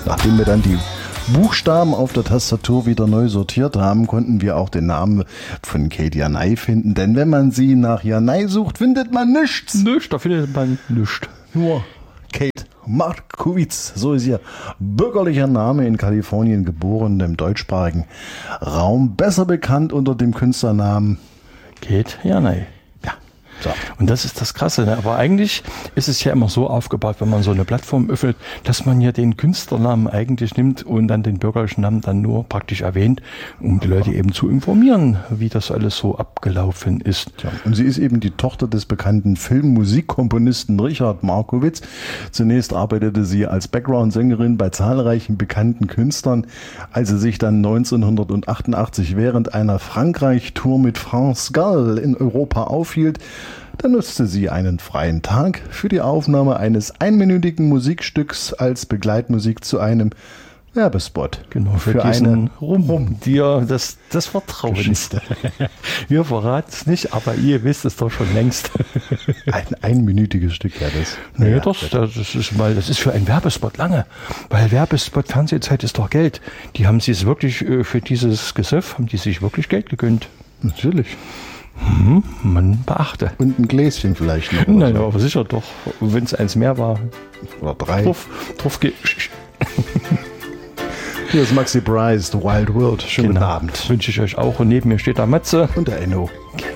Nachdem wir dann die Buchstaben auf der Tastatur wieder neu sortiert haben, konnten wir auch den Namen von Kate Janay finden. Denn wenn man sie nach Janay sucht, findet man nichts. Nichts, da findet man nichts. Nur Kate Markowitz, so ist ihr bürgerlicher Name, in Kalifornien geboren, im deutschsprachigen Raum, besser bekannt unter dem Künstlernamen Kate Janay. So. Und das ist das Krasse, ne? Aber eigentlich ist es ja immer so aufgebaut, wenn man so eine Plattform öffnet, dass man ja den Künstlernamen eigentlich nimmt und dann den bürgerlichen Namen dann nur praktisch erwähnt, um die Leute eben zu informieren, wie das alles so abgelaufen ist. Ja, und sie ist eben die Tochter des bekannten Filmmusikkomponisten Richard Markowitz. Zunächst arbeitete sie als Background-Sängerin bei zahlreichen bekannten Künstlern. Als sie sich dann 1988 während einer Frankreich-Tour mit France Gall in Europa aufhielt, da nutzte sie einen freien Tag für die Aufnahme eines einminütigen Musikstücks als Begleitmusik zu einem Werbespot. Genau, für diesen Rum, dir das Vertrauen ist. Wir verraten es nicht, aber ihr wisst es doch schon längst. Ein einminütiges Stück, ja, das. Nee, das ist für einen Werbespot lange, weil Werbespot, Fernsehzeit ist doch Geld. Die haben sich wirklich für dieses Gesöff, haben die sich wirklich Geld gegönnt. Natürlich. Man beachte. Und ein Gläschen vielleicht noch. Nein, so. Aber sicher doch. Wenn es eins mehr war. Oder 3. Drauf Hier ist Maxi Price, The Wild World. Schönen Abend. Wünsche ich euch auch. Und neben mir steht der Matze. Und der Enno.